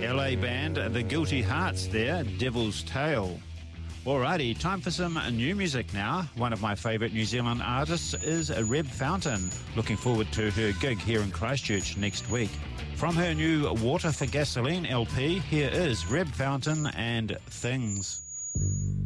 LA band The Guilty Hearts there, Devil's Tale. Alrighty, time for some new music now. One of my favourite New Zealand artists is Reb Fountain. Looking forward to her gig here in Christchurch next week. From her new Water for Gasoline LP, here is Reb Fountain and Things.